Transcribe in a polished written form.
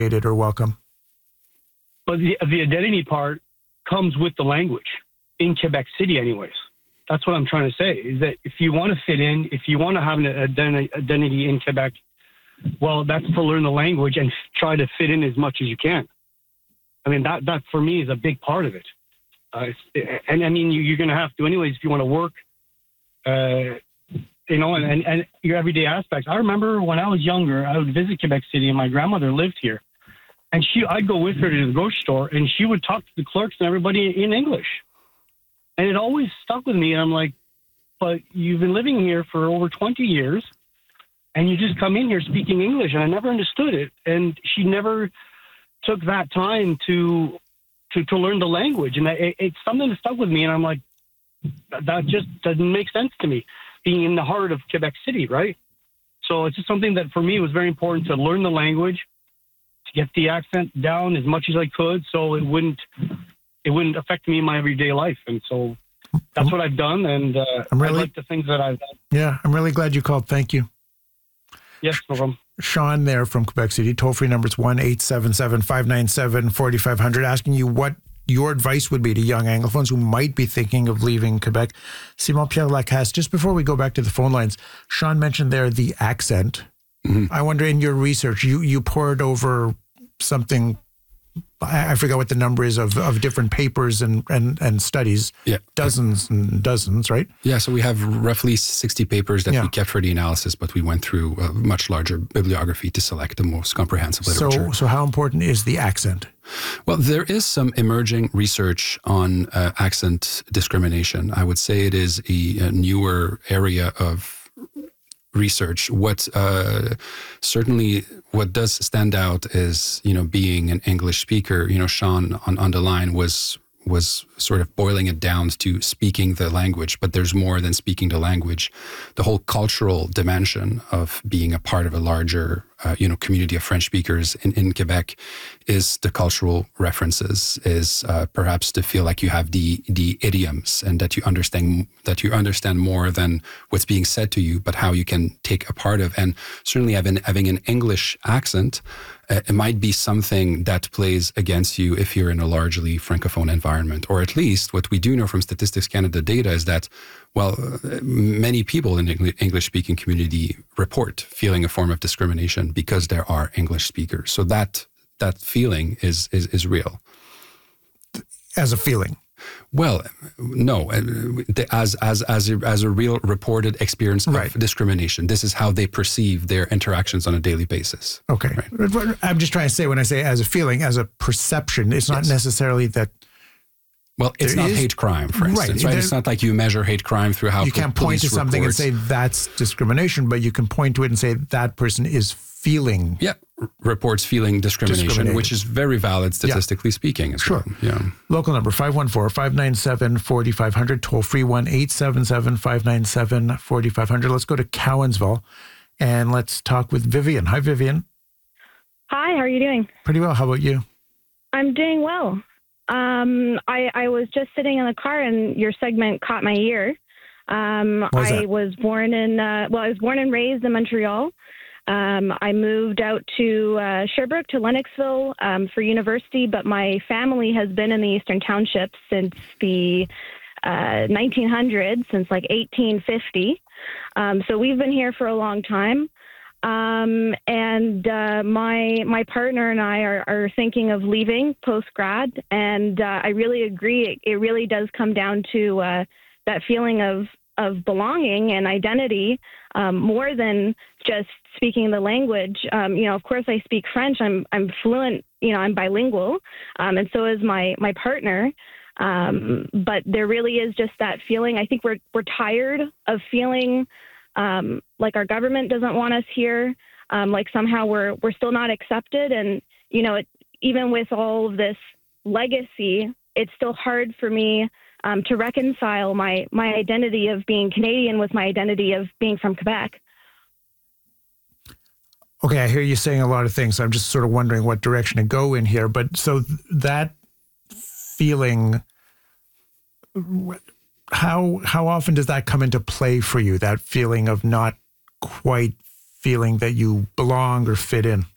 or welcome. But the identity part comes with the language in Quebec City anyways. That's what I'm trying to say, is that if you want to fit in, if you want to have an identity in Quebec, well, that's to learn the language and try to fit in as much as you can. I mean, that for me is a big part of it. And I mean, you're going to have to anyways if you want to work, you know, and your everyday aspects. I remember when I was younger, I would visit Quebec City and my grandmother lived here. And I'd go with her to the grocery store and she would talk to the clerks and everybody in English. And it always stuck with me. And I'm like, but you've been living here for over 20 years and you just come in here speaking English. And I never understood it. And she never took that time to learn the language. And it's something that stuck with me. And I'm like, that just doesn't make sense to me, being in the heart of Quebec City, right? So it's just something that for me was very important to learn the language, to get the accent down as much as I could so it wouldn't affect me in my everyday life. And so that's what I've done. And I like the things that I've done. Yeah, I'm really glad you called. Thank you. Yes, no problem. Sean there from Quebec City. Toll-free number is 1-877-597-4500, asking you what your advice would be to young Anglophones who might be thinking of leaving Quebec. Simon-Pierre Lacasse, just before we go back to the phone lines, Sean mentioned there the accent. Mm-hmm. I wonder, in your research, you pored over something, I forget what the number is, of different papers and studies. Yeah. Dozens and dozens, right? Yeah, so we have roughly 60 papers that we kept for the analysis, but we went through a much larger bibliography to select the most comprehensive literature. So how important is the accent? Well, there is some emerging research on accent discrimination. I would say it is a newer area of research. Certainly what does stand out is, being an English speaker. Sean on the line was sort of boiling it down to speaking the language, but there's more than speaking the language. The whole cultural dimension of being a part of a larger, community of French speakers in Quebec is the cultural references, is perhaps to feel like you have the idioms and that you understand more than what's being said to you, but how you can take a part of. And certainly having an English accent, it might be something that plays against you if you're in a largely Francophone environment. Or at least what we do know from Statistics Canada data is that, many people in the English-speaking community report feeling a form of discrimination because there are English speakers. So that feeling is real. As a feeling? Well, no, as a real reported experience of discrimination. This is how they perceive their interactions on a daily basis. Okay. Right. I'm just trying to say, when I say as a feeling, as a perception, it's not necessarily that. Well, it's not hate crime, for instance, right? It's not like you measure hate crime through how you can't point to something and say that's discrimination, but you can point to it and say that person is feeling. Yeah, reports feeling discrimination, which is very valid statistically speaking as well. Yeah. Local number 514-597-4500, toll free 1-877-597-4500. Let's go to Cowansville and let's talk with Vivian. Hi, Vivian. Hi, how are you doing? Pretty well. How about you? I'm doing well. I was just sitting in the car and your segment caught my ear. I was born and raised in Montreal. I moved out to Sherbrooke, to Lennoxville for university, but my family has been in the Eastern Townships since the 1900s, since like 1850. So we've been here for a long time. My partner and I are thinking of leaving post-grad, and I really agree. It really does come down to that feeling of belonging and identity, more than just speaking the language. Of course I speak French. I'm fluent, I'm bilingual. And so is my partner. But there really is just that feeling. I think we're tired of feeling like our government doesn't want us here, like somehow we're still not accepted. And, even with all of this legacy, it's still hard for me to reconcile my identity of being Canadian with my identity of being from Quebec. Okay, I hear you saying a lot of things. So I'm just sort of wondering what direction to go in here. But so that feeling, how often does that come into play for you, that feeling of not quite feeling that you belong or fit in?